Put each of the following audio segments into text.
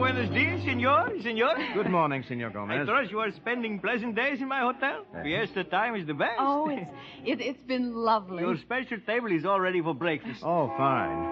buenos dias, senor. Good morning, Senor Gomez. I trust you are spending pleasant days in my hotel. Fiesta time is the best. Oh, it's been lovely. Your special table is all ready for breakfast. Oh, fine.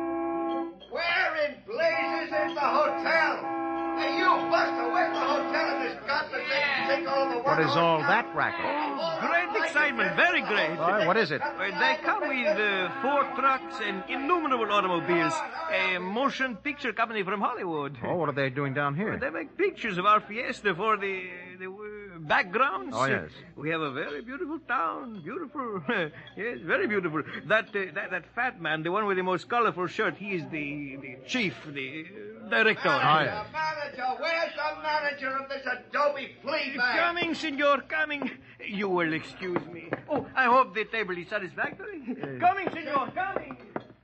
Where in blazes is the hotel? Hey, you, Buster, where's the hotel in this godforsaken take all the work? What is all that racket? Great excitement, very great. All right, what is it? They come with 4 trucks and innumerable automobiles. A motion picture company from Hollywood. Oh, what are they doing down here? They make pictures of our fiesta for the backgrounds. Oh, yes. We have a very beautiful town. Beautiful. Yes, very beautiful. That fat man, the one with the most colorful shirt, he is the chief, the director. Oh, yes. Where's the manager of this adobe flea bag? Coming, senor, coming. You will excuse me. Oh, I hope the table is satisfactory. Coming, senor, coming.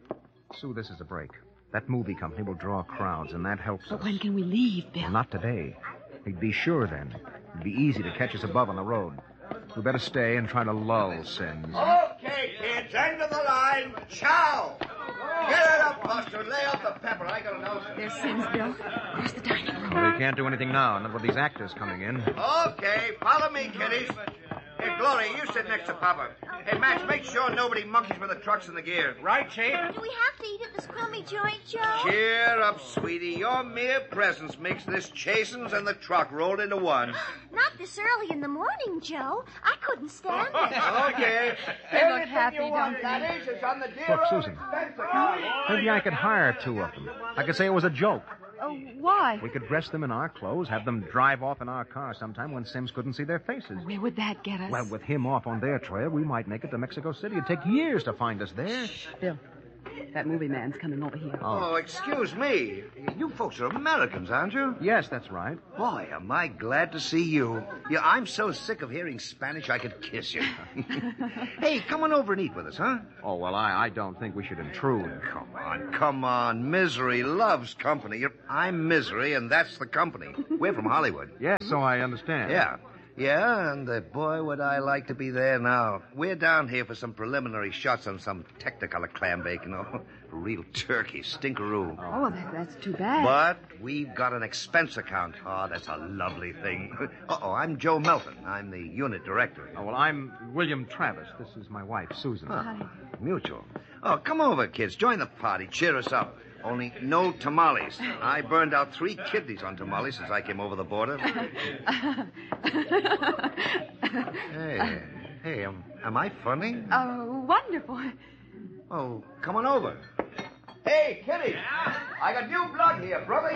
Sue, this is a break. That movie company will draw crowds, and that helps But us. when can we leave, Bill? Well, not today. He'd be sure then. It'd be easy to catch us above on the road. We better stay and try to lull Sins. Okay, kids, end of the line. Ciao. Get it up, Buster. Lay out the pepper. I got to know. There's Sims, Bill. Across the dining room. Well, we can't do anything now, not with these actors coming in. Okay, follow me, kiddies. Hey, Glory, you sit next to Papa. Hey, Max, make sure nobody monkeys with the trucks and the gear. Right, Chief? Do we have to eat at this crummy joint, Joe? Cheer up, sweetie. Your mere presence makes this Chasen's and the truck rolled into one. Not this early in the morning, Joe. I couldn't stand it. Okay. They look happy, don't they? Ladies, it's on the dear Look, old Susan. expense account. Maybe I could hire 2 of them. I could say it was a joke. Oh, why? We could dress them in our clothes, have them drive off in our car sometime when Sims couldn't see their faces. Where would that get us? Well, with him off on their trail, we might make it to Mexico City. It'd take years to find us there. Bill, that movie man's coming over here. Oh, excuse me. You folks are Americans, aren't you? Yes, that's right. Boy, am I glad to see you. Yeah, I'm so sick of hearing Spanish I could kiss you. Hey, come on over and eat with us, huh? Oh, well, I don't think we should intrude. Come on. Misery loves company. I'm Misery, and that's the company. We're from Hollywood. Yes, so I understand. Yeah, and boy, would I like to be there now. We're down here for some preliminary shots on some Technicolor clam bake, you know. Real turkey, stinkeroo. Oh, that's too bad. But we've got an expense account. Oh, that's a lovely thing. I'm Joe Melton. I'm the unit director. Oh, well, I'm William Travis. This is my wife, Susan. Hi. Mutual. Oh, come over, kids. Join the party. Cheer us up. Only no tamales. I burned out 3 kidneys on tamales since I came over the border. Hey, am I funny? Oh, wonderful. Oh, come on over. Hey, Kitty. I got new blood here, brother.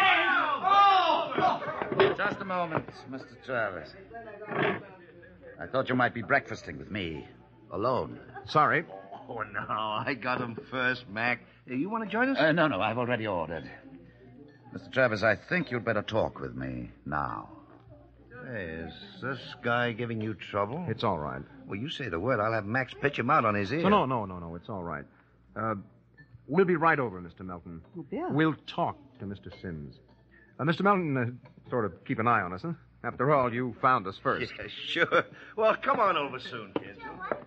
Oh! Just a moment, Mr. Travis. I thought you might be breakfasting with me. Alone. Sorry. Oh, no, I got him first, Mac. You want to join us? No, I've already ordered. Mr. Travis, I think you'd better talk with me now. Hey, is this guy giving you trouble? It's all right. Well, you say the word. I'll have Max pitch him out on his ear. No. It's all right. We'll be right over, Mr. Melton. Oh, Bill. We'll talk to Mr. Sims. Mr. Melton, sort of keep an eye on us, huh? After all, you found us first. Yeah, sure. Well, come on over soon, kids.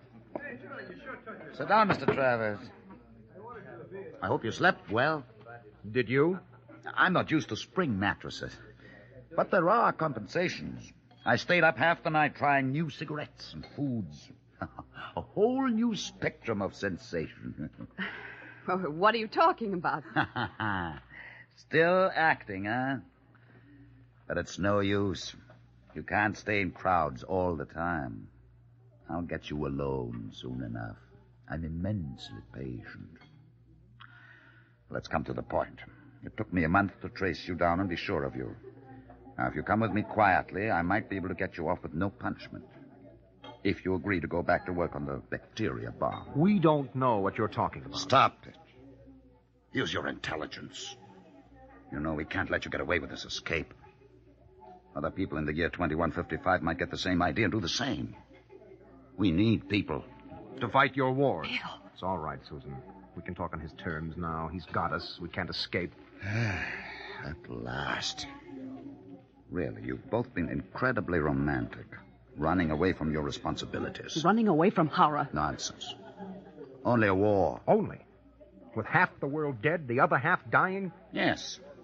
Sit down, Mr. Travis. I hope you slept well. Did you? I'm not used to spring mattresses. But there are compensations. I stayed up half the night trying new cigarettes and foods. A whole new spectrum of sensation. Oh, what are you talking about? Still acting, huh? But it's no use. You can't stay in crowds all the time. I'll get you alone soon enough. I'm immensely patient. Let's come to the point. It took me a month to trace you down and be sure of you. Now, if you come with me quietly, I might be able to get you off with no punishment. If you agree to go back to work on the bacteria bomb. We don't know what you're talking about. Stop it. Use your intelligence. You know we can't let you get away with this escape. Other people in the year 2155 might get the same idea and do the same. We need people. To fight your wars. Bill. It's all right, Susan. We can talk on his terms now. He's got us. We can't escape. At last. Really, you've both been incredibly romantic. Running away from your responsibilities. Running away from horror. Nonsense. Only a war. Only? With half the world dead, the other half dying? Yes.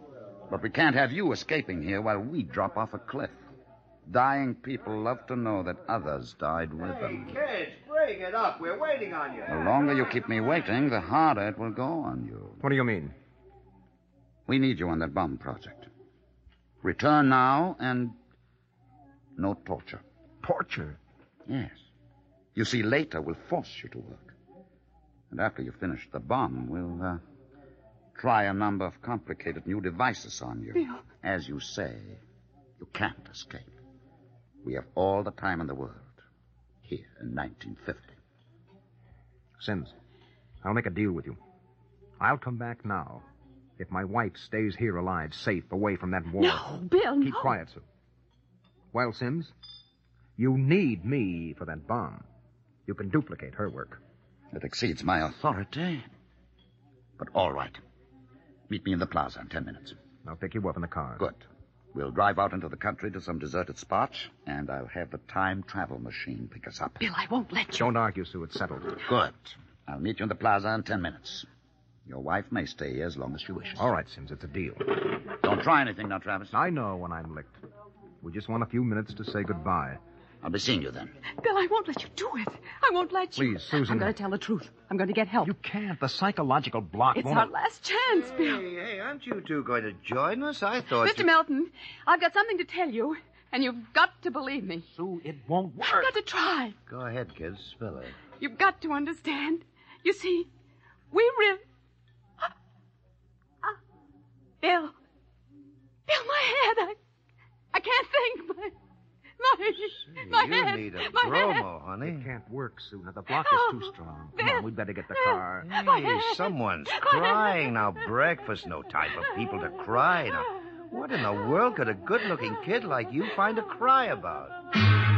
But we can't have you escaping here while we drop off a cliff. Dying people love to know that others died with them. Kids, break it up. We're waiting on you. The longer you keep me waiting, the harder it will go on you. What do you mean? We need you on that bomb project. Return now and no torture. Torture? Yes. You see, later we'll force you to work. And after you finish the bomb, we'll try a number of complicated new devices on you. Bill. As you say, you can't escape. We have all the time in the world. Here in 1950. Sims, I'll make a deal with you. I'll come back now if my wife stays here alive, safe, away from that war. No, Bill, Keep quiet, Sue. Well, Sims, you need me for that bomb. You can duplicate her work. It exceeds my authority. But all right. Meet me in the plaza in 10 minutes. I'll pick you up in the car. Good. We'll drive out into the country to some deserted spot, and I'll have the time travel machine pick us up. Bill, I won't let you. Don't argue, Sue. It's settled. Good. I'll meet you in the plaza in 10 minutes. Your wife may stay here as long as she wishes. All right, Sims. It's a deal. Don't try anything now, Travis. I know when I'm licked. We just want a few minutes to say goodbye. I'll be seeing you then. Bill, I won't let you do it. I won't let you. Please, Susan. I'm going to tell the truth. I'm going to get help. You can't. The psychological block It's won't... our last chance, Bill. Hey, aren't you two going to join us? I thought Mr. Melton, I've got something to tell you, and you've got to believe me. Sue, it won't work. You've got to try. Go ahead, kids. Spill it. You've got to understand. You see, we really... Bill. Bill, my head. I can't think. My you head. need a My bromo, head. honey. It can't work, Sue. Now, the block is too strong. Come Bill. on, we'd better get the car. Hey, someone's crying now. Breakfast, no time for people to cry. Now, what in the world could a good-looking kid like you find to cry about?